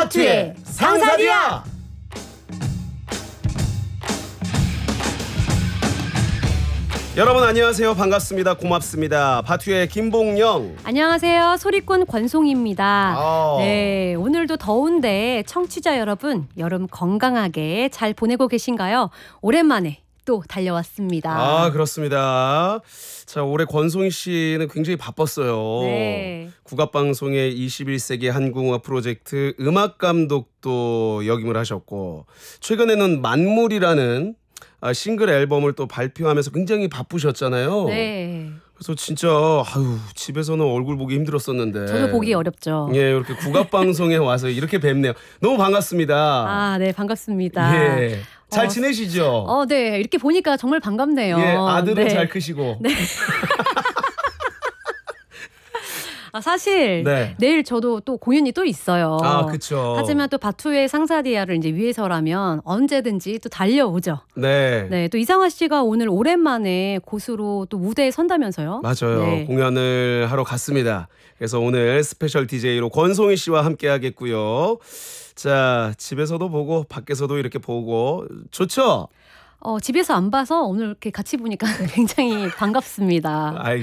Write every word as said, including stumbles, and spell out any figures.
바투의 상사디아. 여러분 안녕하세요. 반갑습니다. 고맙습니다. 바투의 김봉영. 안녕하세요. 소리꾼 권송입니다. 아. 네, 오늘도 더운데 청취자 여러분, 여름 건강하게 잘 보내고 계신가요? 오랜만에 또 달려왔습니다. 아, 그렇습니다. 자, 올해 권송희 씨는 굉장히 바빴어요. 네. 국악방송의 이십일 세기 한국음악 프로젝트 음악 감독도 역임을 하셨고, 최근에는 만물이라는 싱글 앨범을 또 발표하면서 굉장히 바쁘셨잖아요. 네. 그래서 진짜 아유, 집에서는 얼굴 보기 힘들었었는데. 저도 보기 어렵죠. 예, 이렇게 국악방송에 와서 이렇게 뵙네요. 너무 반갑습니다. 아, 네, 반갑습니다. 예. 잘 어, 지내시죠? 어, 네, 이렇게 보니까 정말 반갑네요. 예, 아들은 네. 잘 크시고. 네. 아, 사실 네. 내일 저도 또 공연이 또 있어요. 아, 그렇죠. 하지만 또 바투의 상사디아를 이제 위해서라면 언제든지 또 달려오죠. 네. 네, 또 이상화 씨가 오늘 오랜만에 고수로 또 무대에 선다면서요? 맞아요. 네. 공연을 하러 갔습니다. 그래서 오늘 스페셜 디제이로 권송희 씨와 함께 하겠고요. 자, 집에서도 보고 밖에서도 이렇게 보고 좋죠? 어, 집에서 안 봐서 오늘 이렇게 같이 보니까 굉장히 반갑습니다. 아이,